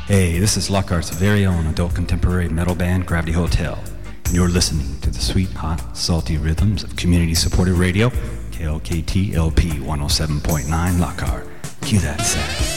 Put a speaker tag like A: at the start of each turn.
A: Hey, this is Lockhart's very own adult contemporary metal band, Gravity Hotel, and you're listening to the sweet, hot, salty rhythms of community-supported radio, KLKT LP 107.9 Lockhart. Cue that sound.